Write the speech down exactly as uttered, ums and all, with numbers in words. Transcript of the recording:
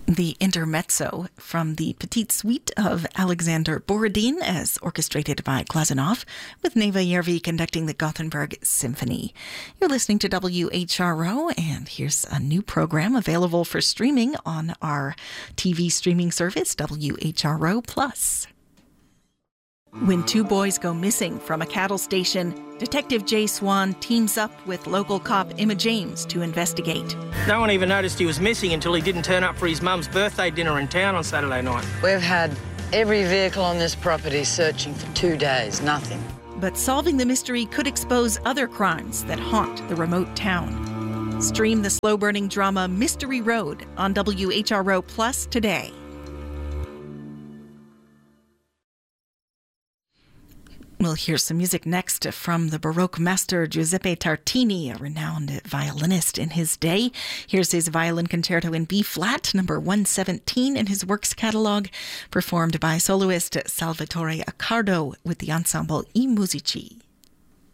The intermezzo from the Petite Suite of Alexander Borodin, as orchestrated by Glazunov, with Neva Järvi conducting the Gothenburg Symphony. You're listening to W H R O, and here's a new program available for streaming on our T V streaming service, W H R O Plus. When two boys go missing from a cattle station, Detective Jay Swan teams up with local cop Emma James to investigate. No one even noticed he was missing until he didn't turn up for his mum's birthday dinner in town on Saturday night. We've had every vehicle on this property searching for two days, nothing. But solving the mystery could expose other crimes that haunt the remote town. Stream the slow-burning drama Mystery Road on W H R O Plus today. We'll hear some music next from the Baroque master Giuseppe Tartini, a renowned violinist in his day. Here's his violin concerto in B-flat, number one seventeen in his works catalog, performed by soloist Salvatore Accardo with the ensemble I Musici.